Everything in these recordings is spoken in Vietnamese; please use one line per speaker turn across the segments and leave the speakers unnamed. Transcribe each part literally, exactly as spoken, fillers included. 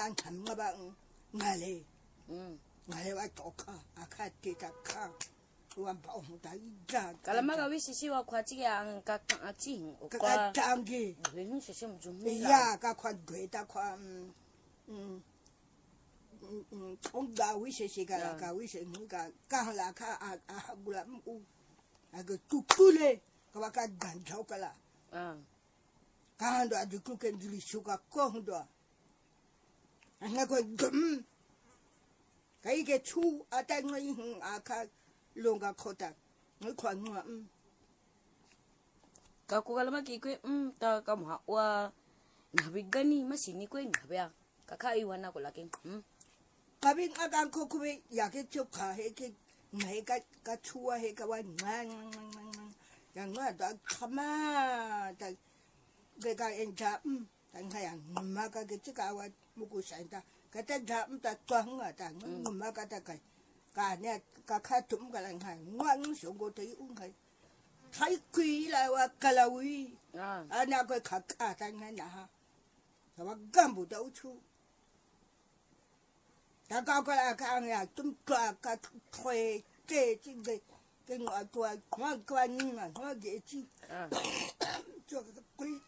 ngang thầm nga ba ngale ngale wa toka akati taka wa ba ta ja
kalama ka wi sisi wa khwa chi yang ka ka chi
ka
kwa
tangi
le ni se sem ju
ya ka kwa gwe ta kwa mm mm ông ga wi se se ka ka wi se nga ka la ka a a bula u a ga tukule ka ba ka gan thau ka la
ah
ka ndo a du ku ken dili shuka ko ndo nga ko gum ka ike chu a ta ngai hm a ka longa khota ngai kwa ngwa mm
ka ku kalama ki kwe um ta ka ma wa ngabi gani masini kwe ngabya ka ka i wana ko la ke um
ka bi a ka ko ku bi ya ke chu kha he ke ngai ka ka chu he ka wa nga nga nga da khama ta ke ka en ja um ta nga ya ma ka ke chi ka wa mu ku sai ta ka ta ja um ta twa nga ta nga ma ka ta ka ka ne ka kha tum ka lang ha ngwa su go te u ngai thái quý là wa kalawi
ah
ana ko ka ka ta nga na ha ka wa gambu da u chu ta ka ko la ka ya tum twa ka thwe te chi ge ke ngwa twa ngwa kwa ni ma ngwa ge chi
ah
cho ka quý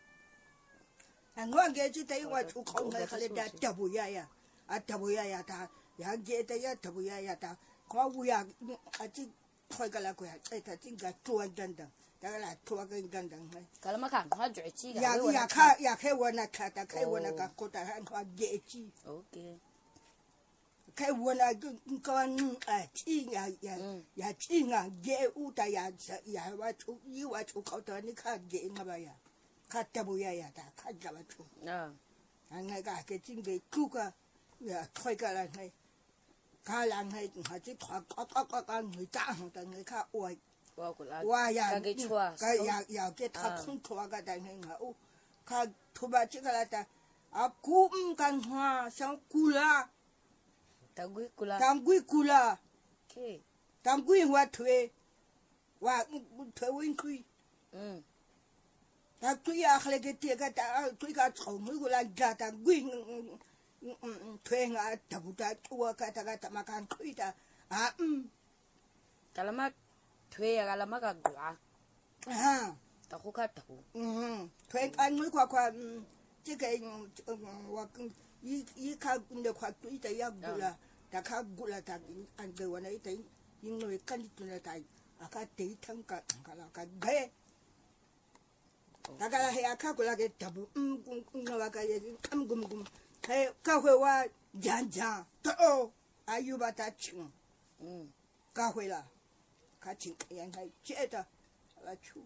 a ngwa ge chi te wa chu khong ngai khale da ta bu ya ya a ta bu ya ya ta ya ge te ya ta bu ya ya ta ko wu ya a chi khoi ka la ko ya ai ta chi ga twa dan dan ta la twa ga dan dan mai
kalama ka ha ju chi ga
ya ya ka ya ke wa na ka ta ke wa na ka ko ta han kwa ge chi
okay
ke wa na ko an a chi ya ya ya chi nga ge u ta ya ya wa chu yi wa chu ko ta ni ka ge nga ba ya ka ta bu ya ya ta ka ja ba chu
ah
an nga ka ke chi ge ku ka ya khoi ka la ngai ka la ngai ha chi thwa ka ka ka ka ngai ta ha ta ngai ka oi
wa ko la
wa ya
ka ge chua
ka ya ya ke ta khung thwa ka ta ngai nga u ka thu ba chi ka la ta a ku m kan ha sang ku la
ta gui kula
tang gui ku la
ke
tang gui wa thwe wa thwe win kui
um
ta tu ya khle ke te ka ta tu ka chou mu ku la ja ta gui thwe nga ta bu ta tu ka ta ka ta ma kan kui ta a um
kalama thwe ya kalama ka gwa
ha
ta ko ka ta ko
嗯，推安每块块，嗯，这个嗯，我跟一一看那块堆的要过了，大家过了，大按照我那一堆，因为跟住了大，啊个地汤个个啦个盖，大家啦系啊看过来个大部，嗯嗯嗯，我个也看过过，还搞回我讲讲，哦，啊有把他请，
嗯
搞回了，他请人家接的，来出。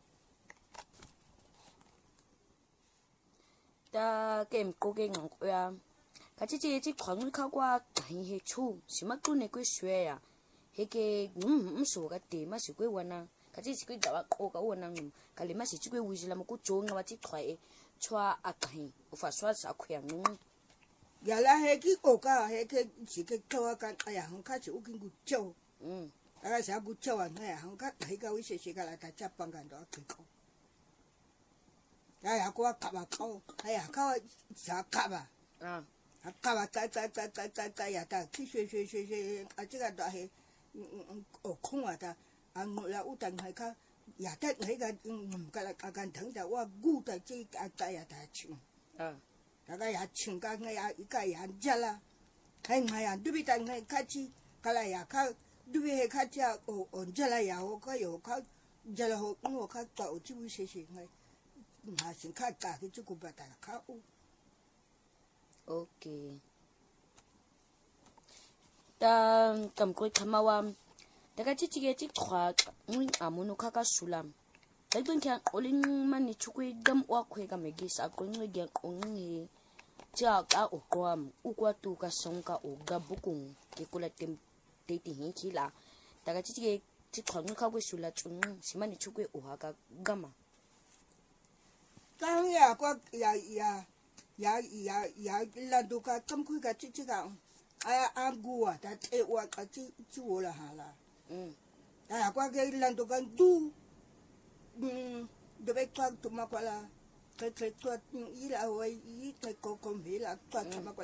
ta kem ko ke ngong ya ka chi chi chi khwang kha kwa kai he chu sima tu ne ko shwe ya he ke ngum um so ka te ma si ko wana ka chi chi ko da ko ka wana ngum ka le ma si chi ko wi la mo ko cho nga wa chi khwae chwa a kai o fa swa sa khya ngum
ya la he ki ko ka he ke chi ke to ka ya han ka chi u kin gu cho
um
aga sa gu cho an ya han ka he ka wi se se ka la ta cha pang kan do ki ko ya ya ko ka ba ko ya ka sa ka ba
ah
ka ba ta ta ta ta ta ta ya ta ki shwe shwe shwe shwe a chi ka da he o khong wa ta an la u tan he ka ya ta he ka ka la ka kan thang da wa gu ta chi ka ta ya ta chi
ah
大家也请个我也一个人家啦，看我呀，对不对？我看起，看来呀，看对不对？看起啊，哦哦，家来呀，我看有看，家来好，我看到就会些些我，还是看大的就古巴大看哦。
okay ta kam ko khamawa ta ka chi chi ge chi khwa ngin amunu kha ka sulam ta don kya olin man ni chukui dam wa khwe ka megi sa ko ngi ge ong cha ka o kwam u kwa tu ka song ka o ga bukung ke kula tem te ti hin chi la ta ka chi chi ge chi khwa ngi kha ko sula chung siman ni chukui o ha ka gama
当呀，我呀呀呀呀呀，那都个咁佢个即即个，哎呀，安姑啊，但係我個即即我啦下啦，
嗯，
哎呀，我嘅那都個都，嗯，特別個同埋個啦，佢佢個伊拉會伊個個個尾啦，個同埋個。